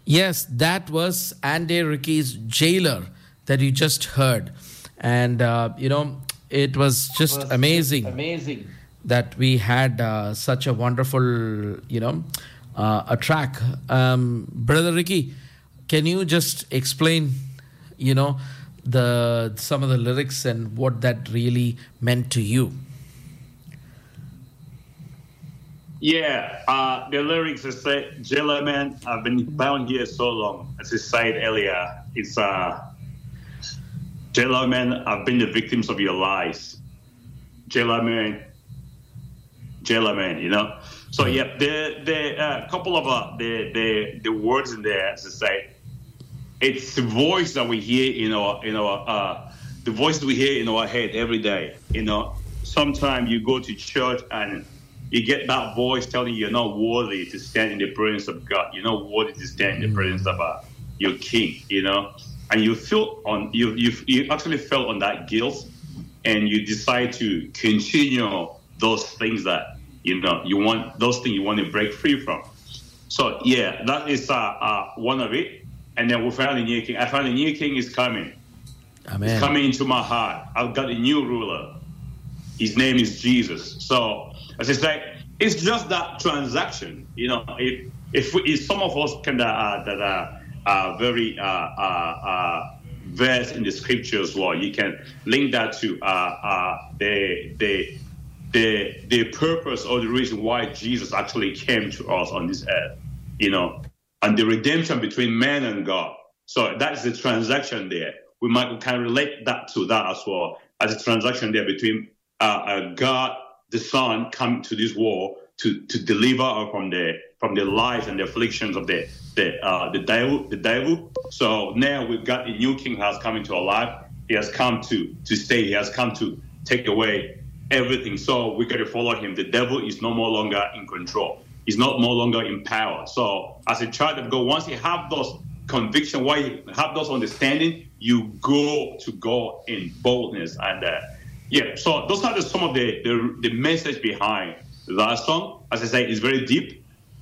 Yes, that was Andy Ricky's Jailer that you just heard. And, it was It just was just amazing amazing. that we had such a wonderful, a track. Brother Ricky, can you just explain, you know, the some of the lyrics and what that really meant to you? Yeah, the lyrics is say, Jailer man, I've been bound here so long. As I said earlier, it's Jailer man, I've been the victims of your lies. Jailer man, Jailer man, you know. So yeah, the couple of the words in there, as I say, it's the voice that we hear in our the voice we hear in our head every day. You know, sometimes you go to church and you get that voice telling you you're not worthy to stand in the presence of God. You're not worthy to stand in the presence of your King. You know, and you feel on you actually felt on that guilt, and you decide to continue those things that you want, those things you want to break free from. So yeah, that is one of it. And then we found a new king. I found a new king is coming. He's Amen. coming into my heart. I've got a new ruler. His name is Jesus. So as I say, it's just that transaction. You know, if some of us can that are very versed in the scriptures, well, you can link that to the purpose or the reason why Jesus actually came to us on this earth. You know, and the redemption between man and God. So that is the transaction there. We can relate that to that as well as a transaction there between God, the Son, come to this world to deliver us from the lies and the afflictions of the devil. The devil. So now we've got a new King who has come into our life. He has come to stay. He has come to take away everything. So we got to follow him. The devil is no more longer in control. He's not no longer in power. So as a child of God, once you have those conviction, why you have those understanding, you go to God in boldness. And so those are some of the message behind that song. As I say, it's very deep.